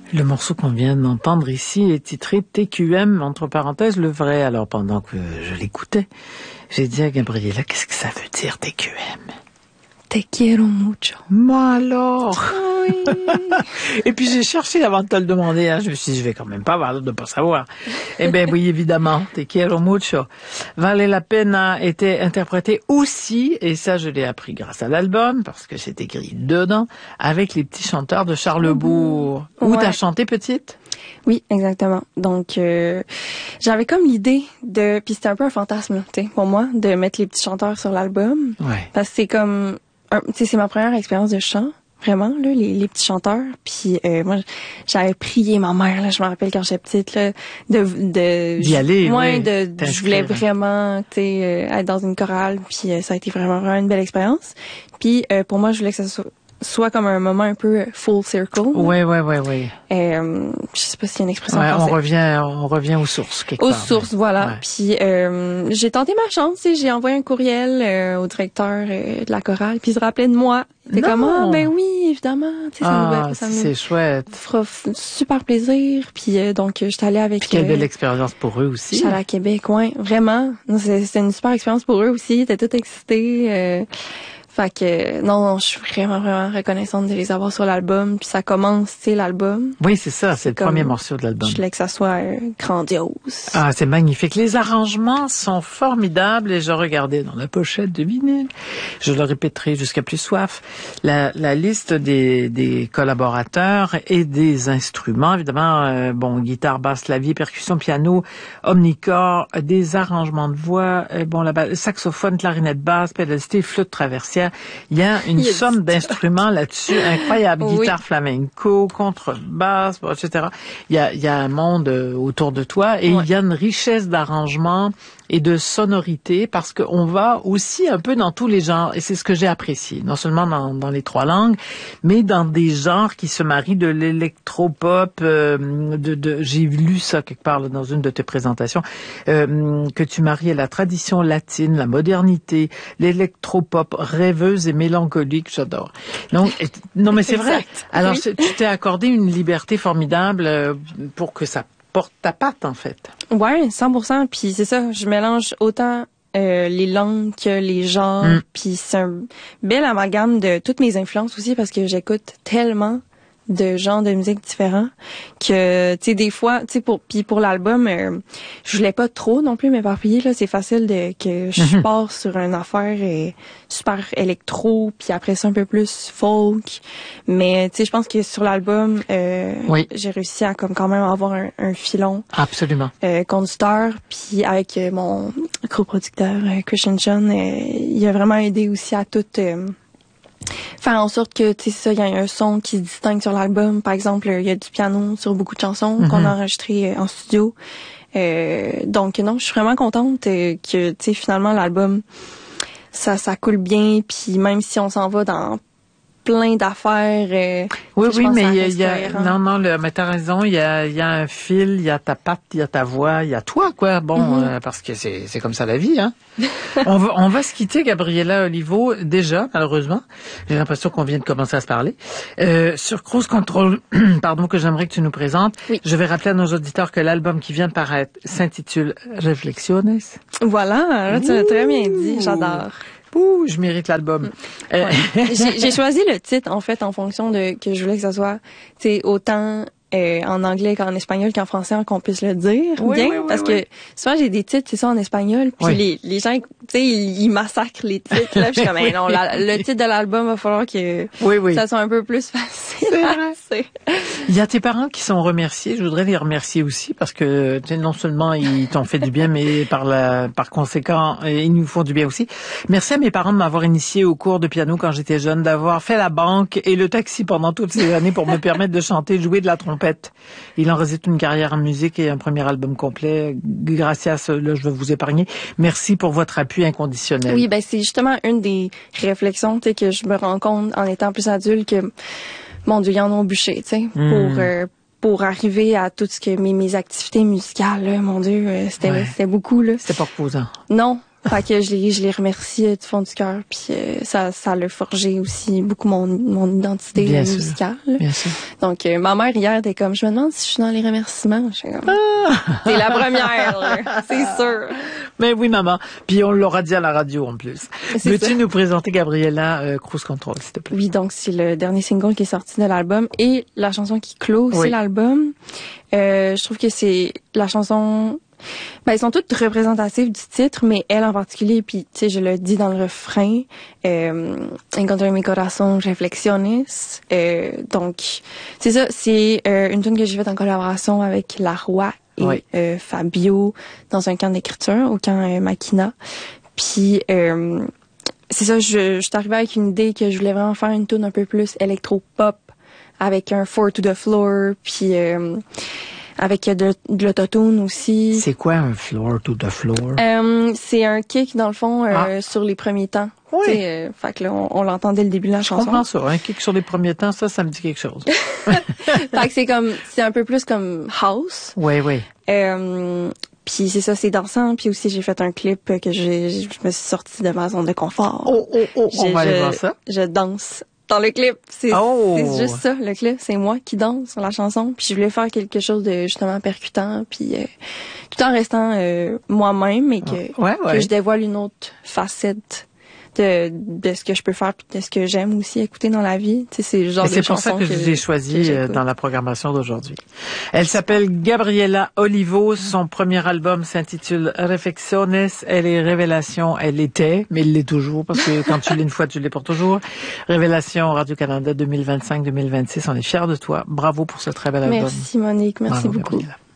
Le morceau qu'on vient d'entendre ici est titré TQM, entre parenthèses, le vrai. Alors, pendant que je l'écoutais, j'ai dit à Gabriela, qu'est-ce que ça veut dire TQM? Te quiero mucho. Moi alors. Oui. Et puis j'ai cherché avant de te le demander, hein. Je me suis dit, je vais quand même pas avoir l'air de pas savoir. Eh ben oui, évidemment, Te quiero mucho. Vale la pena était interprété aussi, et ça je l'ai appris grâce à l'album, parce que c'est écrit dedans, avec les petits chanteurs de Charlesbourg. Où t'as chanté petite? Oui, exactement. Donc, j'avais comme l'idée de, puis c'était un peu un fantasme, tu sais, pour moi, de mettre les petits chanteurs sur l'album. Ouais. Parce que c'est comme, tu sais, c'est ma première expérience de chant, vraiment, là, les petits chanteurs. Puis moi, j'avais prié ma mère, là, je me rappelle quand j'étais petite, là, d'y aller, ouais, oui. Je voulais vraiment, tu sais, être dans une chorale. Puis ça a été vraiment, vraiment une belle expérience. Puis pour moi, je voulais que ça soit comme un moment un peu full circle. Oui. Je sais pas s'il y a une expression en français. On revient aux sources quelque part. Aux sources, voilà. Ouais. Puis j'ai tenté ma chance, j'ai envoyé un courriel au directeur de la chorale, puis il se rappelait de moi. C'était comme ben oui, évidemment, c'est chouette. Fera super plaisir. Puis donc j'étais allée avec puis quelle belle expérience pour eux aussi. J'étais allée à Québec, ouais, vraiment. C'était une super expérience pour eux aussi, ils étaient tout excités. Fait que, non, je suis vraiment, vraiment reconnaissante de les avoir sur l'album. Puis ça commence, tu sais, l'album. Oui, c'est ça, c'est le premier morceau de l'album. Je voulais que ça soit grandiose. Ah, c'est magnifique. Les arrangements sont formidables et je regardais dans la pochette de vinyle. Je le répéterai jusqu'à plus soif. La liste des collaborateurs et des instruments, évidemment, guitare, basse, clavier, percussion, piano, omnichord, des arrangements de voix, saxophone, clarinette basse, pédaliste, flûte traversière. Il y a une somme d'instruments là-dessus incroyable. Oui. Guitare flamenco, contrebasse, etc. Il y a un monde autour de toi et il y a une richesse d'arrangements et de sonorité parce qu'on va aussi un peu dans tous les genres et c'est ce que j'ai apprécié, non seulement dans les trois langues, mais dans des genres qui se marient de l'électropop, j'ai lu ça quelque part là, dans une de tes présentations, que tu maries à la tradition latine, la modernité, l'électropop rêveuse et mélancolique, j'adore. Donc, non mais c'est vrai. Alors tu t'es accordé une liberté formidable pour que ça porte ta patte, en fait. Ouais, 100%. Puis c'est ça, je mélange autant les langues que les genres. Puis c'est un bel amalgame de toutes mes influences aussi parce que j'écoute tellement de genres de musique différents que tu sais des fois tu sais pour l'album je voulais pas trop non plus m'éparpiller là, c'est facile que je pars sur une affaire super électro puis après ça un peu plus folk, mais tu sais je pense que sur l'album j'ai réussi à comme quand même avoir un filon absolument conducteur, puis avec mon coproducteur Christian John, il a vraiment aidé aussi à tout faire en sorte que, tu sais, ça, il y a un son qui se distingue sur l'album. Par exemple, il y a du piano sur beaucoup de chansons qu'on a enregistrées en studio. Donc, non, je suis vraiment contente que, tu sais, finalement, l'album, ça coule bien. Puis même si on s'en va dans plein d'affaires. Oui, mais il y a mais t'as raison, il y a un fil, il y a ta patte, il y a ta voix, il y a toi, quoi. Bon, parce que c'est comme ça la vie, hein. on va se quitter, Gabriela Olivo, déjà, malheureusement. J'ai l'impression qu'on vient de commencer à se parler. Sur Cruise Control, pardon, que j'aimerais que tu nous présentes. Oui. Je vais rappeler à nos auditeurs que l'album qui vient de paraître s'intitule Reflexiones. Voilà, là, tu l'as très bien dit, j'adore. Ouh, je mérite l'album. Ouais. J'ai choisi le titre, en fait, en fonction de que je voulais que ça soit, tu sais, autant en anglais qu'en espagnol qu'en français, qu'on puisse le dire bien. Parce que souvent, j'ai des titres, c'est ça, en espagnol, puis les gens, tu sais, ils massacrent les titres, là, puis je suis comme, non, le titre de l'album, va falloir que ça soit un peu plus facile. Il y a tes parents qui sont remerciés. Je voudrais les remercier aussi parce que non seulement ils t'ont fait du bien, mais par conséquent, ils nous font du bien aussi. Merci à mes parents de m'avoir initié au cours de piano quand j'étais jeune, d'avoir fait la banque et le taxi pendant toutes ces années pour me permettre de chanter, de jouer de la trompette. Il en résulte une carrière en musique et un premier album complet. Gracias, là, je vais vous épargner. Merci pour votre appui inconditionnel. Oui, ben c'est justement une des réflexions, tu sais, que je me rends compte en étant plus adulte que mon Dieu, ils en ont bûché, tu sais, pour arriver à tout ce que mes activités musicales, là, mon Dieu, c'était beaucoup, là. C'était pas reposant. Non, Fait que je les remercie du fond du cœur, puis ça l'a forgé aussi beaucoup mon identité musicale. Bien sûr. Donc ma mère hier était comme, je me demande si je suis dans les remerciements. Je suis comme, c'est la première, là, c'est sûr. Mais oui, maman. Puis on l'aura dit à la radio en plus. Veux-tu nous présenter Gabriella Cruise Control, s'il te plaît? Oui, donc c'est le dernier single qui est sorti de l'album et la chanson qui clôt aussi l'album. Je trouve que c'est la chanson. Ben, elles sont toutes représentatives du titre, mais elle en particulier, puis tu sais, je le dis dans le refrain, Encontré mi corazón reflexiones. Donc, c'est ça, c'est une tune que j'ai faite en collaboration avec La Roy et Fabio dans un camp d'écriture, au camp Makina. Puis, c'est ça, je suis arrivée avec une idée que je voulais vraiment faire une tune un peu plus électro-pop, avec un four to the floor, puis avec de l'autotune aussi. C'est quoi un floor to the floor? C'est un kick, dans le fond, sur les premiers temps. Oui. Fait que là, on l'entend dès le début de la chanson. Je comprends ça. Un kick sur les premiers temps, ça me dit quelque chose. Fait que c'est un peu plus comme house. Oui. Puis c'est ça, c'est dansant. Puis aussi, j'ai fait un clip que je me suis sortie de ma zone de confort. On va aller voir ça. Je danse dans le clip. C'est juste ça, le clip. C'est moi qui danse sur la chanson. Puis je voulais faire quelque chose de justement percutant. Puis tout en restant moi-même, mais que je dévoile une autre facette de ce que je peux faire puis de ce que j'aime aussi écouter dans la vie. Tu sais, c'est le genre de chanson. C'est pour ça que je vous ai choisi dans la programmation d'aujourd'hui. Elle s'appelle Gabriella Olivo. Son premier album s'intitule Reflexiones. Elle est révélation. Elle était, mais elle l'est toujours parce que quand tu l'es une fois, tu l'es pour toujours. Révélation Radio-Canada 2025-2026. On est fiers de toi. Bravo pour ce très bel album. Merci Monique. Merci beaucoup. Gabriella.